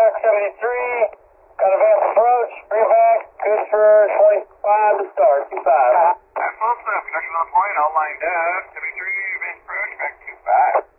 Park 73, got a advanced approach, bring back, good for 25 to start, 25. That's awesome. Production on point, all lined up. 73, advanced approach, back 25.